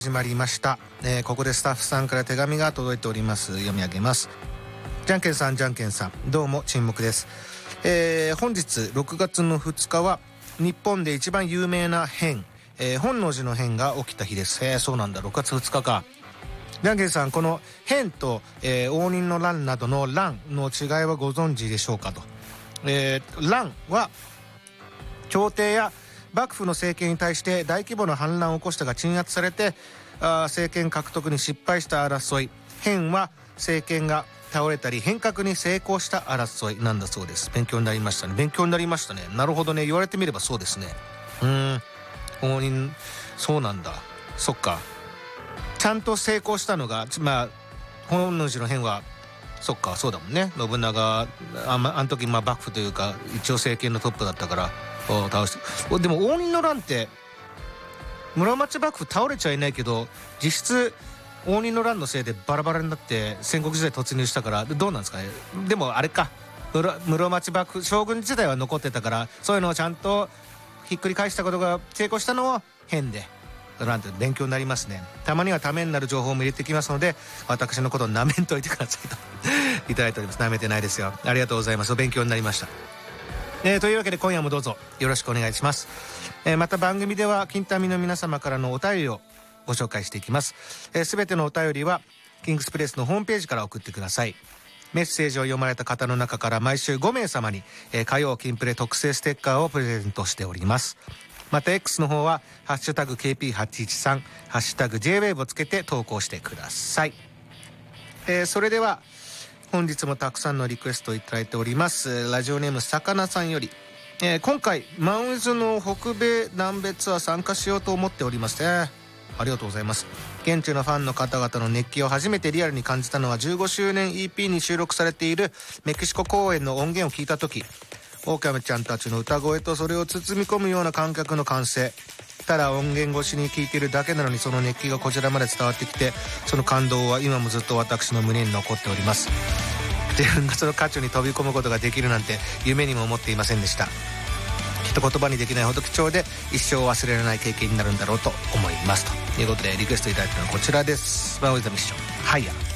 始まりました、ここでスタッフさんから手紙が届いております。読み上げます。じゃんけんさんどうも沈黙です。本日6月の2日は日本で一番有名な変、本能寺の変が起きた日です。そうなんだ、6月2日か。じゃんけんさん、この変と、応仁の乱などの乱の違いはご存知でしょうかと。乱は朝廷や幕府の政権に対して大規模な反乱を起こしたが鎮圧されて政権獲得に失敗した争い。変は政権が倒れたり変革に成功した争いなんだそうです。勉強になりましたね。なるほどね、言われてみればそうですね。応仁、そうなんだ。そっか、ちゃんと成功したのが本能寺の変はそっか、そうだもんね。信長あの時幕府というか一応政権のトップだったから倒して。でも応仁の乱って室町幕府倒れちゃいないけど、実質応仁の乱のせいでバラバラになって戦国時代突入したから、どうなんですかね。でもあれか、室町幕府将軍時代は残ってたから、そういうのをちゃんとひっくり返したことが成功したのを変で、なんて勉強になりますね。たまにはためになる情報も入れてきますので、私のことをなめんといてくださいといただいております。なめてないですよ。ありがとうございます。勉強になりました。というわけで今夜もどうぞよろしくお願いします。また番組では金民の皆様からのお便りをご紹介していきます。すべてのお便りはキングスプレスのホームページから送ってください。メッセージを読まれた方の中から毎週5名様に、火曜金プレ特製ステッカーをプレゼントしております。また X の方はハッシュタグ KP813 ハッシュタグ JWAVE をつけて投稿してください。それでは本日もたくさんのリクエストをいただいております。ラジオネームさかなさんより、今回マンウィズの北米南米ツアー参加しようと思っております。ありがとうございます。現地のファンの方々の熱気を初めてリアルに感じたのは15周年 EP に収録されているメキシコ公演の音源を聞いた時、オーキャメちゃんたちの歌声とそれを包み込むような観客の歓声。ただ音源越しに聞いているだけなのにその熱気がこちらまで伝わってきて、その感動は今もずっと私の胸に残っております。自分がその渦中に飛び込むことができるなんて夢にも思っていませんでした。きっと言葉にできないほど貴重で一生忘れられない経験になるんだろうと思いますということで、リクエストいただいたのはこちらです。ワンウィズミッションハイヤー。